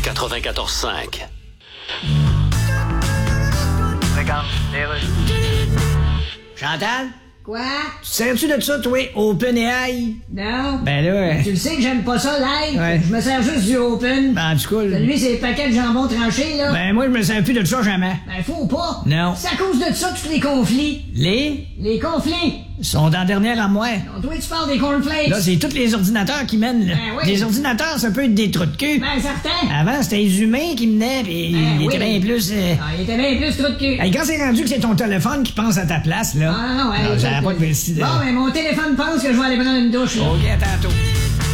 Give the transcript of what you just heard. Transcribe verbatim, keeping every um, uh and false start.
quatre-vingt-quatorze cinq. Regarde, les rues. Chantal? Quoi? Tu te sers-tu de ça, toi, OpenAI? Non. Ben là... Tu le sais que j'aime pas ça, live. Ouais. Je me sers juste du open. Ben, en tout cas... Lui, c'est les paquets de jambon tranché, là. Ben, moi, je me sers plus de ça jamais. Ben, faut pas. Non. C'est à cause de ça, tous les conflits. Les... Les conflits. sont dans la dernière armoire. Donc, toi, tu parles des cornflakes. Là, c'est tous les ordinateurs qui mènent, là. Ben oui. Les ordinateurs, ça peut être des trous de cul. Ben, certain. Avant, c'était les humains qui menaient, pis Ben ils oui. étaient bien plus... euh, Ah, il était bien plus trop de cul. Hey, quand c'est rendu que c'est ton téléphone qui pense à ta place, là... Ah, non, ouais. Non, écoute, j'aurais pas de euh, décider. Bon, ben, mon téléphone pense que je vais aller prendre une douche, là. OK, à tantôt.